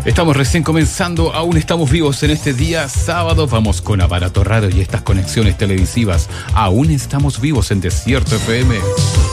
Estamos recién comenzando, aún estamos vivos en este día sábado. Vamos con Aparato Radio y estas conexiones televisivas. Aún estamos vivos en Desierto FM.